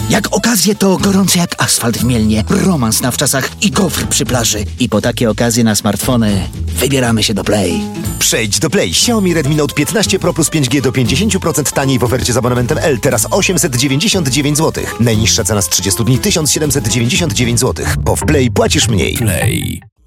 Jak okazje to gorące jak asfalt w Mielnie, romans na wczasach i gofr przy plaży. I po takie okazje na smartfony wybieramy się do Play. Przejdź do Play. Xiaomi Redmi Note 15 Pro plus 5G do 50% taniej w ofercie z abonamentem L. Teraz 899 zł. Najniższa cena z 30 dni 1799 zł. Bo w Play płacisz mniej. Play.